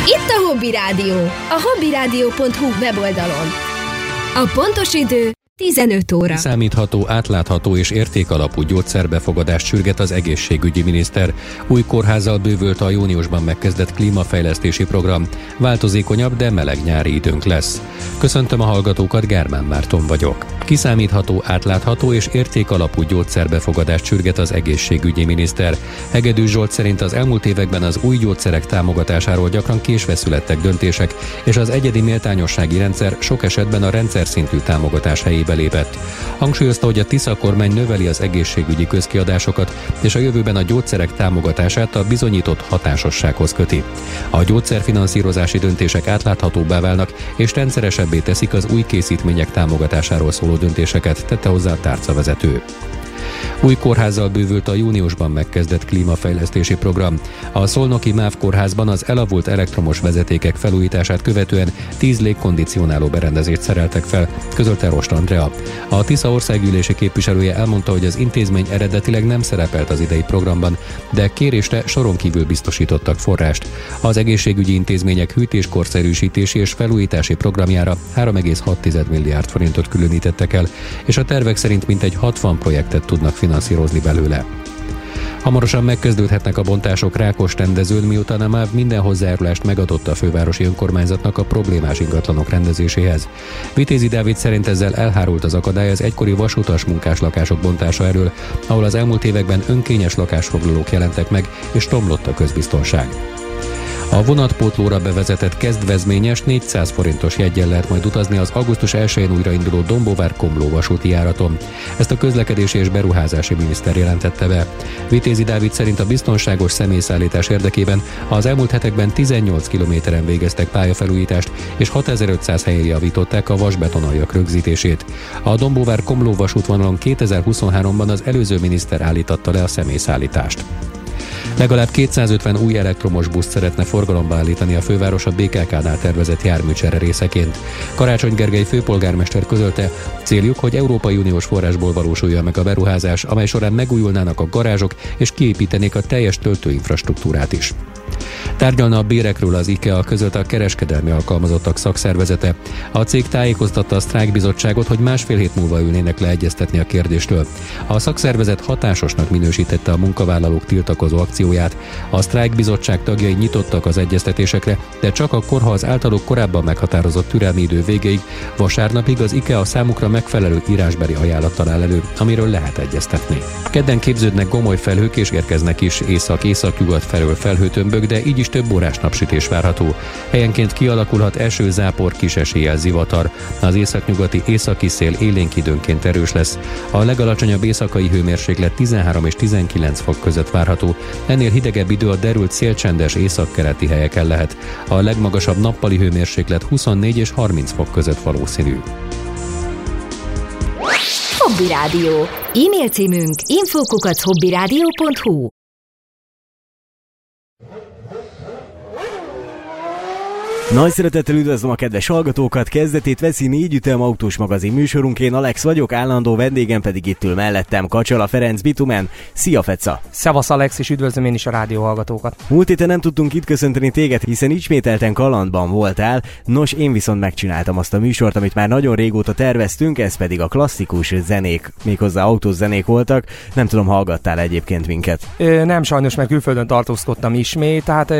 Itt a Hobby Rádió, a hobbyradio.hu weboldalon. A pontos idő 15 óra. Számítható, átlátható és értékalapú gyógyszerbefogadást sürget az egészségügyi miniszter. Új kórházzal bővült a júniusban megkezdett klímafejlesztési program. Változékonyabb, de meleg nyári időnk lesz. Köszöntöm a hallgatókat, Gármán Márton vagyok. Kiszámítható, átlátható és értékalapú gyógyszerbefogadást sürget az egészségügyi miniszter. Hegedűs Zsolt szerint az elmúlt években az új gyógyszerek támogatásáról gyakran késve születtek döntések, és az egyedi méltányossági rendszer sok esetben a rendszer szintű támogatás helyébe lépett. Hangsúlyozta, hogy a Tisza kormány növeli az egészségügyi közkiadásokat, és a jövőben a gyógyszerek támogatását a bizonyított hatásossághoz köti. A gyógyszerfinanszírozási döntések átláthatóbbá válnak, és rendszeresebbé teszik az új készítmények támogatásáról szóló döntéseket, tette hozzá a tárcavezető. Új kórházzal bővült a júniusban megkezdett klímafejlesztési program. A szolnoki MÁV kórházban az elavult elektromos vezetékek felújítását követően 10 légkondicionáló berendezést szereltek fel, közölte Rost Andrea. A Tisza országgyűlési képviselője elmondta, hogy az intézmény eredetileg nem szerepelt az idei programban, de kérésre soron kívül biztosítottak forrást. Az egészségügyi intézmények hűtéskorszerűsítési és felújítási programjára 3,6 milliárd forintot különítettek el, és a tervek szerint mintegy 60 projektet tudnak finanszírozni belőle. Hamarosan megkezdődhetnek a bontások Rákosrendezőn, miután a MÁV minden hozzájárulást megadott a fővárosi önkormányzatnak a problémás ingatlanok rendezéséhez. Vitézi Dávid szerint ezzel elhárult az akadály az egykori vasutas munkás lakások bontása elől, ahol az elmúlt években önkényes lakásfoglalók jelentek meg, és romlott a közbiztonság. A vonatpótlóra bevezetett kezdvezményes 400 forintos jeggyel lehet majd utazni az augusztus 1-én újrainduló Dombóvár-Komló vasúti járaton. Ezt a közlekedési és beruházási miniszter jelentette be. Vitézi Dávid szerint a biztonságos személyszállítás érdekében az elmúlt hetekben 18 kilométeren végeztek pályafelújítást, és 6500 helyen javították a vasbetonaljak rögzítését. A Dombóvár-Komló vasútvonalon 2023-ban az előző miniszter állítatta le a személyszállítást. Legalább 250 új elektromos buszt szeretne forgalomba állítani a főváros a BKK-nál tervezett járműcsere részeként. Karácsony Gergely főpolgármester közölte, céljuk, hogy Európai Uniós forrásból valósuljon meg a beruházás, amely során megújulnának a garázsok és kiépítenék a teljes töltőinfrastruktúrát is. Tárgyalna a bérekről az IKEA, között a kereskedelmi alkalmazottak szakszervezete. A cég tájékoztatta a sztrájkbizottságot, hogy másfél hét múlva ülnének leegyeztetni a kérdéstől. A szakszervezet hatásosnak minősítette a munkavállalók tiltakozó akcióját. A sztrájkbizottság tagjai nyitottak az egyeztetésekre, de csak akkor, ha az általuk korábban meghatározott türelmi idő végéig, vasárnapig az IKEA számukra megfelelő írásbeli ajánlattal áll elő, amiről lehet egyeztetni. Kedden képződnek gomoly felhők és érkeznek is észak-északnyugat felől felhőtömbök, de így is több órás napsütés várható. Helyenként kialakulhat eső, zápor, kis eséllyel zivatar. Az északnyugati északi szél élénk időnként erős lesz. A legalacsonyabb éjszakai hőmérséklet 13 és 19 fok között várható. Ennél hidegebb idő a derült szélcsendes északkeleti helyeken lehet. A legmagasabb nappali hőmérséklet 24 és 30 fok között valószínű. Hobby Rádió. E-mail címünk info@hobbyradio.hu. Nagy szeretettel üdvözlöm a kedves hallgatókat, kezdetét veszi 4 ütem autós magazin műsorunk. Én Alex vagyok, állandó vendégem pedig itt ül mellettem Kacsala Ferenc Bitumen. Szia Feca! Szevasz Alex, és üdvözlöm én is a rádió hallgatókat. Múlt héten nem tudtunk itt köszönteni téged, hiszen ismételten kalandban voltál. Nos, én viszont megcsináltam azt a műsort, amit már nagyon régóta terveztünk, ez pedig a klasszikus zenék, méghozzá autós zenék voltak. Nem tudom, hallgattál egyébként minket? Nem sajnos, mert külföldön tartózkodtam ismét, tehát